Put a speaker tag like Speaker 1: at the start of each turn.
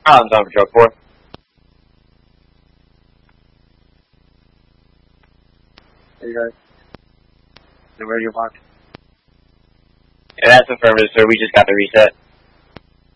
Speaker 1: Problems on patrol 4.
Speaker 2: There you go. Where do you want?
Speaker 1: Yeah, that's affirmative, sir. We just got the reset.